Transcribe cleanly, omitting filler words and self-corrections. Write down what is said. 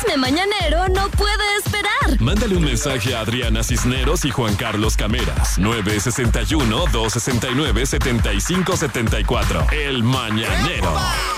chisme mañanero no puede esperar. Mándale un mensaje a Adriana Cisneros y Juan Carlos Cameras. 961-269-7574. El Mañanero.